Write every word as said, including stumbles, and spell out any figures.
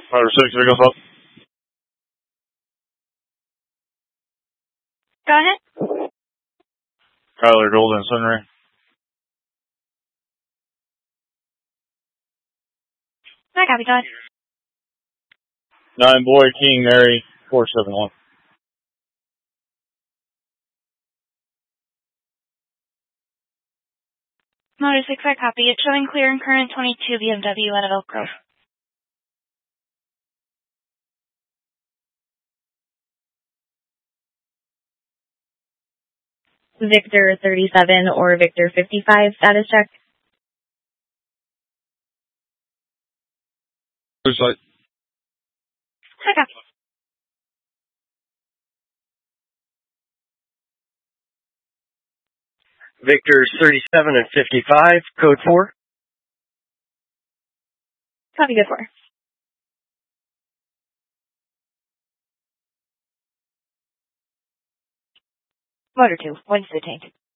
Motor six, vehicles up. Go ahead. Kyler Golden Sunray. I copy, go ahead. Nine Boy King Mary four seven one. Motor six, I copy. It's showing clear and current twenty-two B M W out of Elk Grove. Victor thirty-seven or Victor fifty-five status check. Who's like? I copy. Victor's thirty-seven and fifty-five, code four. Copy, good four. Motor two, when's the tank?